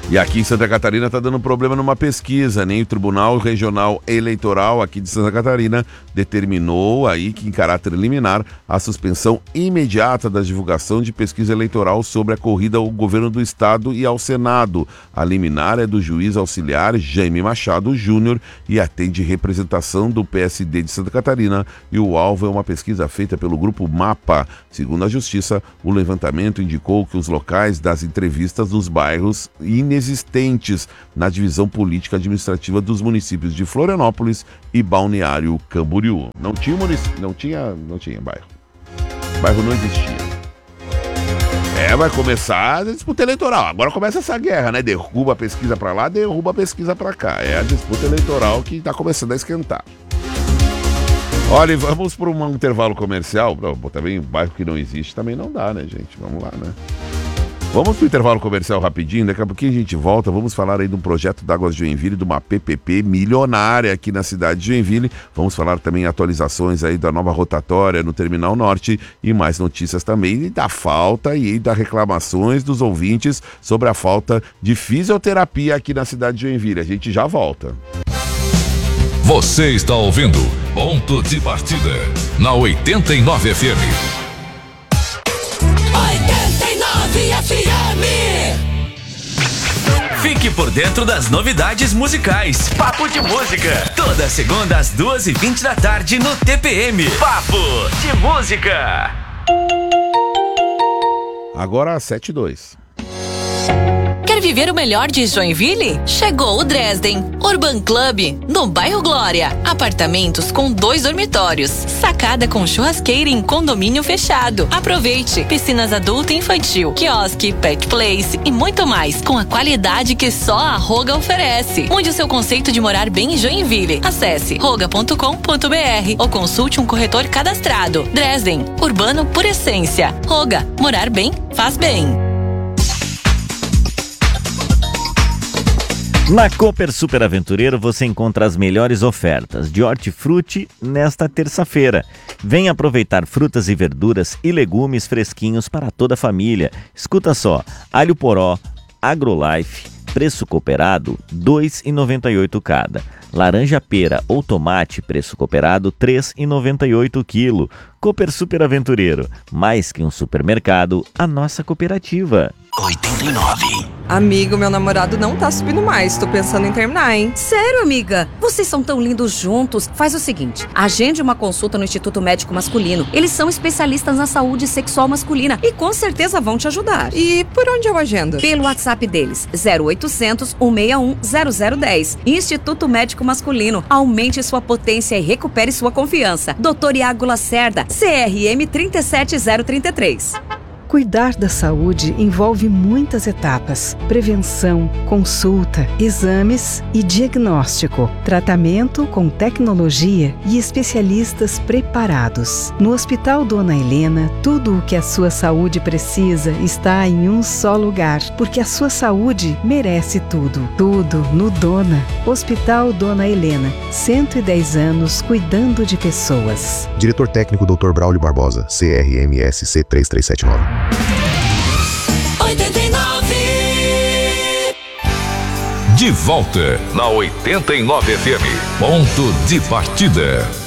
E aqui em Santa Catarina está dando problema numa pesquisa, né? O Tribunal Regional Eleitoral aqui de Santa Catarina determinou aí que, em caráter liminar, a suspensão imediata da divulgação de pesquisa eleitoral sobre a corrida ao governo do estado e ao Senado. A liminar é do juiz auxiliar Jaime Machado Júnior e atende representação do PSD de Santa Catarina, e o alvo é uma pesquisa feita pelo Grupo Mapa. Segundo a Justiça, o levantamento indicou que os locais das entrevistas nos bairros inexistentes na divisão política administrativa dos municípios de Florianópolis e Balneário Camboriú. Não tinha bairro. Bairro não existia. Vai começar a disputa eleitoral. Agora começa essa guerra, né? Derruba a pesquisa pra lá, derruba a pesquisa pra cá. É a disputa eleitoral que tá começando a esquentar. Olha, vamos para um intervalo comercial. Também bairro que não existe também não dá, né, gente? Vamos lá, né? Vamos para o intervalo comercial rapidinho, daqui a pouquinho a gente volta, vamos falar aí de um projeto da Águas de Joinville, de uma PPP milionária aqui na cidade de Joinville. Vamos falar também atualizações aí da nova rotatória no Terminal Norte e mais notícias também da falta e da reclamações dos ouvintes sobre a falta de fisioterapia aqui na cidade de Joinville. A gente já volta. Você está ouvindo Ponto de Partida na 89 FM. Fique por dentro das novidades musicais. Papo de Música. Toda segunda às 2h20 da tarde no TPM. Papo de Música. Agora 7:02. Quer viver o melhor de Joinville? Chegou o Dresden Urban Club, no bairro Glória. Apartamentos com 2 dormitórios, sacada com churrasqueira em condomínio fechado. Aproveite! Piscinas adulto e infantil, quiosque, pet place e muito mais, com a qualidade que só a Roga oferece. Mude o seu conceito de morar bem em Joinville. Acesse roga.com.br ou consulte um corretor cadastrado. Dresden, urbano por essência. Roga, morar bem, faz bem. Na Cooper Super Aventureiro você encontra as melhores ofertas de hortifruti nesta terça-feira. Venha aproveitar frutas e verduras e legumes fresquinhos para toda a família. Escuta só, alho poró, AgroLife, preço cooperado, R$ 2,98 cada. Laranja pera ou tomate, preço cooperado, R$ 3,98 quilo. Cooper Super Aventureiro, mais que um supermercado, a nossa cooperativa. 89. Amigo, meu namorado não tá subindo mais. Tô pensando em terminar, hein? Sério, amiga? Vocês são tão lindos juntos. Faz o seguinte, agende uma consulta no Instituto Médico Masculino. Eles são especialistas na saúde sexual masculina e com certeza vão te ajudar. E por onde eu agendo? Pelo WhatsApp deles, 0800 161 0010. Instituto Médico Masculino. Aumente sua potência e recupere sua confiança. Dr. Iago Lacerda, CRM 37033. Cuidar da saúde envolve muitas etapas: prevenção, consulta, exames e diagnóstico, tratamento com tecnologia e especialistas preparados. No Hospital Dona Helena, tudo o que a sua saúde precisa está em um só lugar, porque a sua saúde merece tudo. Tudo no Dona. Hospital Dona Helena, 110 anos cuidando de pessoas. Diretor técnico Dr. Braulio Barbosa, CRMSC 3379. 89. De volta na 89 FM. Ponto de Partida.